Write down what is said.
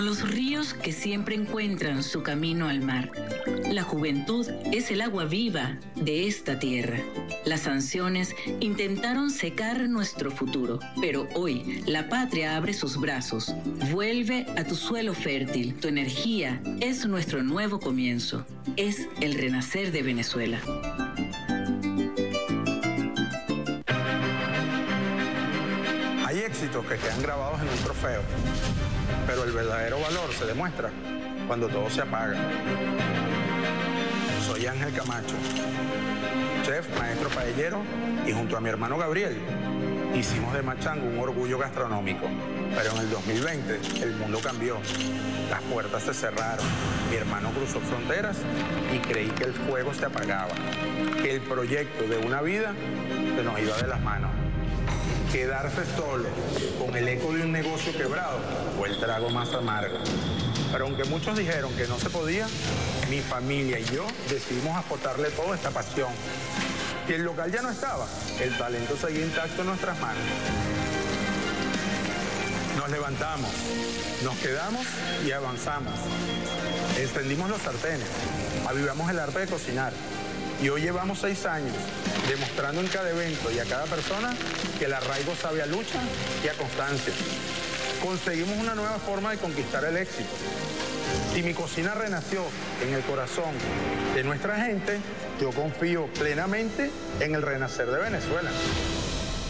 Los ríos que siempre encuentran su camino al mar. La juventud es el agua viva de esta tierra. Las sanciones intentaron secar nuestro futuro, pero hoy la patria abre sus brazos. Vuelve a tu suelo fértil. Tu energía es nuestro nuevo comienzo. Es el renacer de Venezuela. Hay éxitos que quedan grabados en un trofeo, pero el verdadero valor se demuestra cuando todo se apaga. Soy Ángel Camacho, chef, maestro paellero, y junto a mi hermano Gabriel hicimos de Machango un orgullo gastronómico. Pero en el 2020 el mundo cambió, las puertas se cerraron, mi hermano cruzó fronteras y creí que el fuego se apagaba, que el proyecto de una vida se nos iba de las manos. Quedarse solo con el eco de un negocio quebrado fue el trago más amargo. Pero aunque muchos dijeron que no se podía, mi familia y yo decidimos aportarle toda esta pasión. Si el local ya no estaba, el talento seguía intacto en nuestras manos. Nos levantamos, nos quedamos y avanzamos. Encendimos los sartenes, avivamos el arte de cocinar. Y hoy llevamos 6 años demostrando en cada evento y a cada persona que el arraigo sabe a lucha y a constancia. Conseguimos una nueva forma de conquistar el éxito. Si mi cocina renació en el corazón de nuestra gente, yo confío plenamente en el renacer de Venezuela.